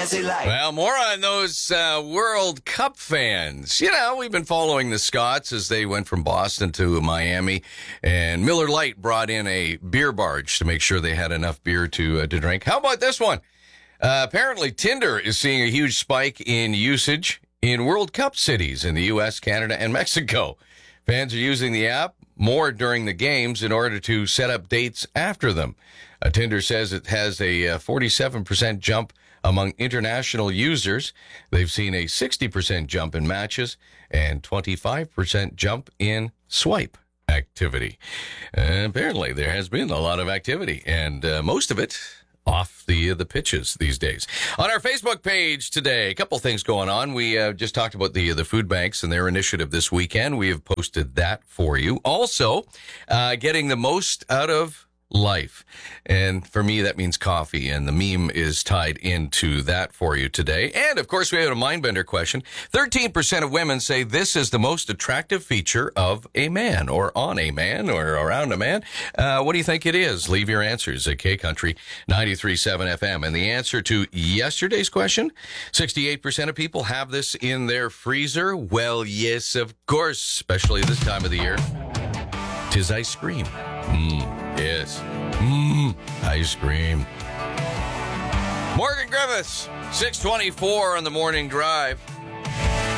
Jazzy Light. Well, more on those World Cup fans. You know, we've been following the Scots as they went from Boston to Miami, and Miller Lite brought in a beer barge to make sure they had enough beer to drink. How about this one? Apparently, Tinder is seeing a huge spike in usage in World Cup cities in the U.S., Canada, and Mexico. Fans are using the app more during the games in order to set up dates after them. Tinder says it has a 47% jump among international users. They've seen a 60% jump in matches and 25% jump in swipe activity. Apparently, there has been a lot of activity, and most of it off the pitches these days. On our Facebook page today, a couple things going on. We just talked about the food banks and their initiative this weekend. We have posted that for you. Also, getting the most out of life. And for me, that means coffee. And the meme is tied into that for you today. And of course, we have a Mindbender question. 13% of women say this is the most attractive feature of a man, or on a man, or around a man. What do you think it is? Leave your answers at K-Country 93.7 FM. And the answer to yesterday's question, 68% of people have this in their freezer. Well, yes, of course, especially this time of the year. 'Tis ice cream. Yes. Ice cream. Morgan Griffiths, 6:24 on the morning drive.